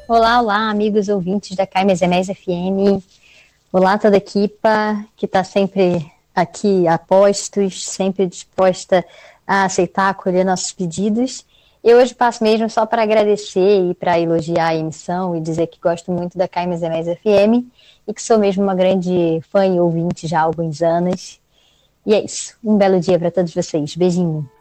Olá, olá, amigos ouvintes da KMS FM. Olá, toda a equipa que está sempre aqui a postos, sempre disposta a aceitar, acolher nossos pedidos. Eu hoje passo mesmo só para agradecer e para elogiar a emissão e dizer que gosto muito da KMS FM e que sou mesmo uma grande fã e ouvinte já há alguns anos. E é isso. Um belo dia para todos vocês. Beijinho.